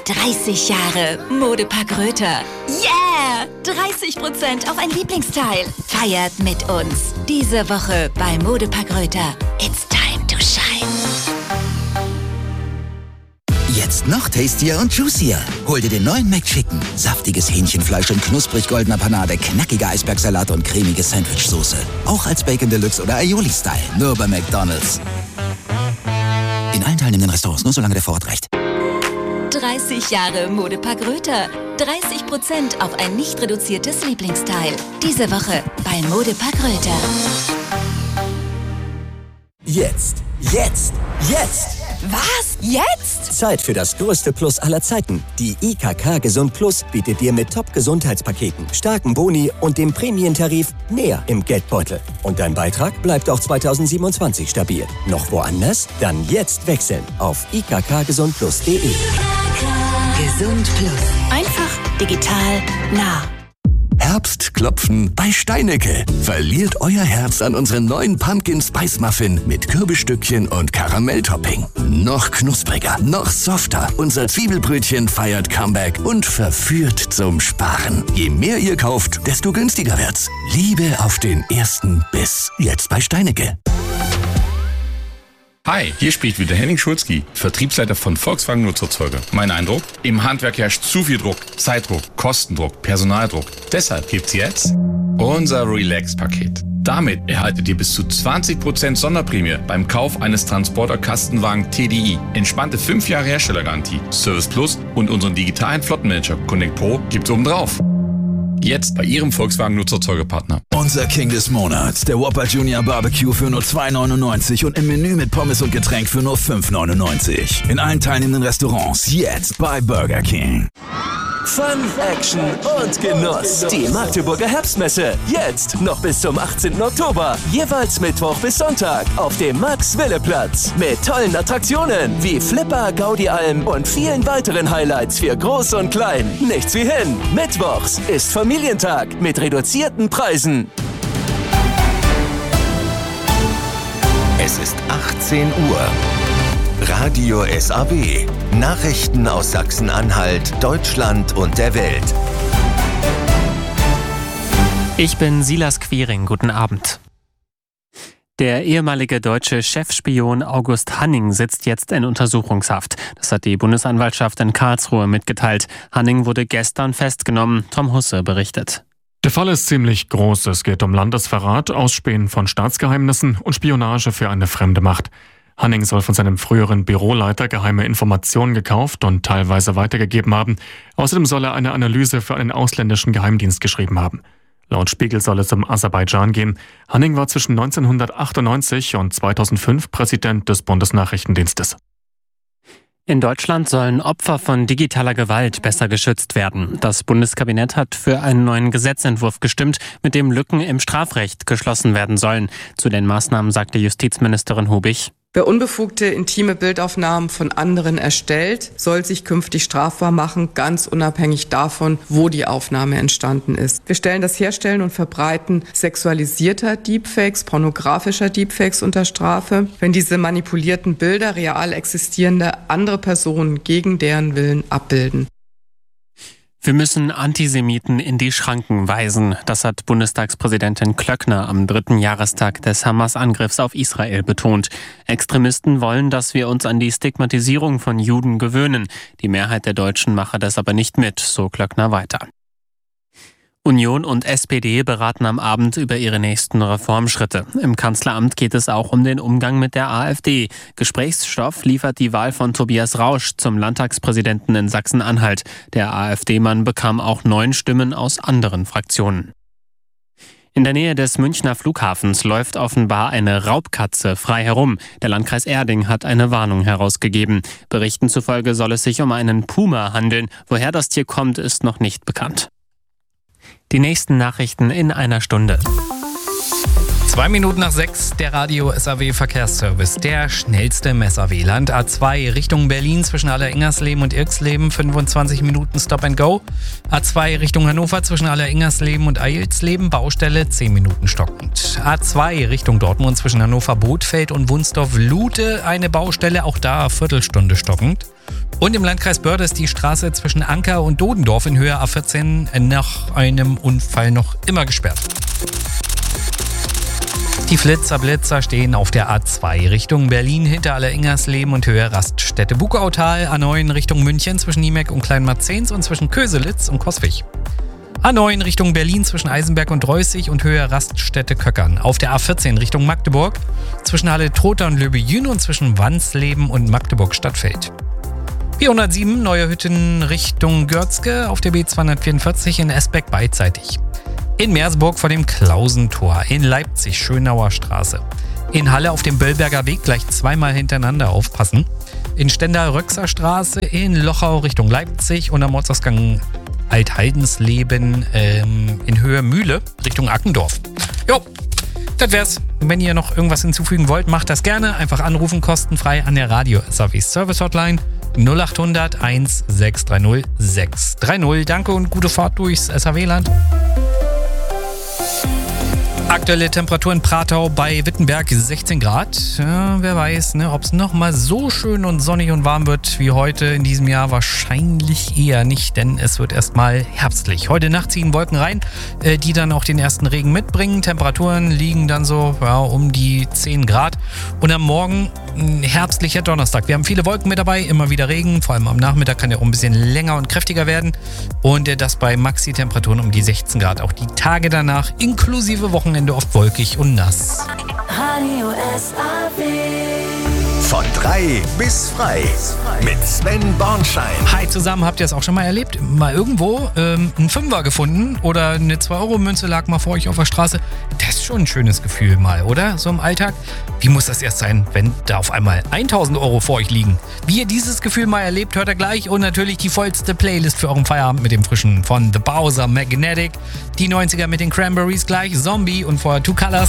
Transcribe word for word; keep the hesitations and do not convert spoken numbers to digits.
dreißig Jahre Modepark Röther. Yeah! dreißig Prozent auf ein Lieblingsteil. Feiert mit uns. Diese Woche bei Modepark Röther. It's time to shine. Jetzt noch tastier und juicier. Hol dir den neuen McChicken. Saftiges Hähnchenfleisch in knusprig goldener Panade, knackiger Eisbergsalat und cremige Sandwichsoße. Auch als Bacon Deluxe oder Aioli-Style. Nur bei McDonald's. In allen teilnehmenden Restaurants, nur solange der Vorrat reicht. dreißig Jahre Modepark Röther. dreißig Prozent auf ein nicht reduziertes Lieblingsteil. Diese Woche bei Modepark Röther. Jetzt, jetzt, jetzt! Was? Jetzt? Zeit für das größte Plus aller Zeiten. Die I K K Gesund Plus bietet dir mit Top-Gesundheitspaketen, starken Boni und dem Prämientarif mehr im Geldbeutel. Und dein Beitrag bleibt auch zweitausendsiebenundzwanzig stabil. Noch woanders? Dann jetzt wechseln auf i k k gesund plus punkt de. Gesund Plus. Einfach, digital, nah. Herbstklopfen bei Steinecke. Verliert euer Herz an unseren neuen Pumpkin Spice Muffin mit Kürbisstückchen und Karamelltopping. Noch knuspriger, noch softer. Unser Zwiebelbrötchen feiert Comeback und verführt zum Sparen. Je mehr ihr kauft, desto günstiger wird's. Liebe auf den ersten Biss. Jetzt bei Steinecke. Hi, hier spricht wieder Henning Schulzki, Vertriebsleiter von Volkswagen Nutzerzeuger. Mein Eindruck? Im Handwerk herrscht zu viel Druck, Zeitdruck, Kostendruck, Personaldruck. Deshalb gibt's jetzt unser Relax-Paket. Damit erhaltet ihr bis zu zwanzig Prozent Sonderprämie beim Kauf eines Transporter-Kastenwagen T D I. Entspannte fünf Jahre Herstellergarantie, Service Plus und unseren digitalen Flottenmanager Connect Pro gibt's obendrauf. Jetzt bei Ihrem Volkswagen-Nutzerzeugerpartner. Unser King des Monats, der Whopper Junior Barbecue für nur zwei neunundneunzig und im Menü mit Pommes und Getränk für nur fünf neunundneunzig. In allen teilnehmenden Restaurants jetzt bei Burger King. Fun, Action und Genuss. Die Magdeburger Herbstmesse. Jetzt noch bis zum achtzehnten Oktober. Jeweils Mittwoch bis Sonntag auf dem Max-Wille-Platz. Mit tollen Attraktionen wie Flipper, Gaudi-Alm und vielen weiteren Highlights für Groß und Klein. Nichts wie hin. Mittwochs ist Familientag mit reduzierten Preisen. Es ist achtzehn Uhr. Radio S A B. Nachrichten aus Sachsen-Anhalt, Deutschland und der Welt. Ich bin Silas Quiring. Guten Abend. Der ehemalige deutsche Chefspion August Hanning sitzt jetzt in Untersuchungshaft. Das hat die Bundesanwaltschaft in Karlsruhe mitgeteilt. Hanning wurde gestern festgenommen. Tom Husse berichtet. Der Fall ist ziemlich groß. Es geht um Landesverrat, Ausspähen von Staatsgeheimnissen und Spionage für eine fremde Macht. Hanning soll von seinem früheren Büroleiter geheime Informationen gekauft und teilweise weitergegeben haben. Außerdem soll er eine Analyse für einen ausländischen Geheimdienst geschrieben haben. Laut Spiegel soll es um Aserbaidschan gehen. Hanning war zwischen neunzehnhundertachtundneunzig und zweitausendfünf Präsident des Bundesnachrichtendienstes. In Deutschland sollen Opfer von digitaler Gewalt besser geschützt werden. Das Bundeskabinett hat für einen neuen Gesetzentwurf gestimmt, mit dem Lücken im Strafrecht geschlossen werden sollen. Zu den Maßnahmen sagte Justizministerin Hubig: Wer unbefugte intime Bildaufnahmen von anderen erstellt, soll sich künftig strafbar machen, ganz unabhängig davon, wo die Aufnahme entstanden ist. Wir stellen das Herstellen und Verbreiten sexualisierter Deepfakes, pornografischer Deepfakes unter Strafe, wenn diese manipulierten Bilder real existierende andere Personen gegen deren Willen abbilden. Wir müssen Antisemiten in die Schranken weisen. Das hat Bundestagspräsidentin Klöckner am dritten Jahrestag des Hamas-Angriffs auf Israel betont. Extremisten wollen, dass wir uns an die Stigmatisierung von Juden gewöhnen. Die Mehrheit der Deutschen mache das aber nicht mit, so Klöckner weiter. Union und S P D beraten am Abend über ihre nächsten Reformschritte. Im Kanzleramt geht es auch um den Umgang mit der AfD. Gesprächsstoff liefert die Wahl von Tobias Rausch zum Landtagspräsidenten in Sachsen-Anhalt. Der AfD-Mann bekam auch neun Stimmen aus anderen Fraktionen. In der Nähe des Münchner Flughafens läuft offenbar eine Raubkatze frei herum. Der Landkreis Erding hat eine Warnung herausgegeben. Berichten zufolge soll es sich um einen Puma handeln. Woher das Tier kommt, ist noch nicht bekannt. Die nächsten Nachrichten in einer Stunde. Zwei Minuten nach sechs, der Radio-S A W-Verkehrsservice. Der schnellste im S A W-Land. A zwei Richtung Berlin zwischen Aller-Ingersleben und Irksleben, fünfundzwanzig Minuten Stop and Go. A zwei Richtung Hannover zwischen Aller-Ingersleben und Eilsleben, Baustelle, zehn Minuten stockend. A zwei Richtung Dortmund zwischen Hannover-Bothfeld und Wunsdorf-Lute, eine Baustelle, auch da Viertelstunde stockend. Und im Landkreis Börde ist die Straße zwischen Anker und Dodendorf in Höhe A vierzehn nach einem Unfall noch immer gesperrt. Die Flitzer-Blitzer stehen auf der A zwei Richtung Berlin hinter Aller-Ingersleben und Höhe Raststätte Bukautal, A neun Richtung München zwischen Niemeck und Kleinmarzens und zwischen Köselitz und Coswig. A neun Richtung Berlin zwischen Eisenberg und Reußig und Höhe Raststätte Köckern. Auf der A vierzehn Richtung Magdeburg zwischen Halle-Trotha und Löbejün und zwischen Wansleben und Magdeburg-Stadtfeld. B hundertsieben Neue Hütten Richtung Görzke auf der B zweihundertvierundvierzig in Esbeck beidseitig. In Meersburg vor dem Klausentor, in Leipzig Schönauer Straße. In Halle auf dem Böllberger Weg gleich zweimal hintereinander aufpassen. In Stendal-Röxer Straße, in Lochau Richtung Leipzig und am Ortsausgang Altheidensleben ähm, in Höhe Mühle Richtung Ackendorf. Jo, das wär's. Wenn ihr noch irgendwas hinzufügen wollt, macht das gerne. Einfach anrufen, kostenfrei an der Radio-S A W Service Hotline null acht hundert eins sechs drei null sechs drei null. Danke und gute Fahrt durchs S A W-Land. Aktuelle Temperatur in Pratau bei Wittenberg sechzehn Grad. Ja, wer weiß, ne, ob es nochmal so schön und sonnig und warm wird wie heute in diesem Jahr. Wahrscheinlich eher nicht, denn es wird erstmal herbstlich. Heute Nacht ziehen Wolken rein, äh, die dann auch den ersten Regen mitbringen. Temperaturen liegen dann so ja, um die zehn Grad. Und am Morgen ein herbstlicher Donnerstag. Wir haben viele Wolken mit dabei, immer wieder Regen. Vor allem am Nachmittag kann der auch ein bisschen länger und kräftiger werden. Und äh, das bei Maxi-Temperaturen um die sechzehn Grad. Auch die Tage danach, inklusive Wochenende, oft wolkig und nass. Radio S A W. Von drei bis frei mit Sven Bornschein. Hi zusammen, habt ihr es auch schon mal erlebt? Mal irgendwo ähm, einen Fünfer gefunden oder eine zwei Euro Münze lag mal vor euch auf der Straße? Das ist schon ein schönes Gefühl mal, oder? So im Alltag. Wie muss das erst sein, wenn da auf einmal tausend Euro vor euch liegen? Wie ihr dieses Gefühl mal erlebt, hört ihr gleich. Und natürlich die vollste Playlist für euren Feierabend mit dem frischen von The Bowser Magnetic. Die neunziger mit den Cranberries gleich, Zombie und vorher Two Colors.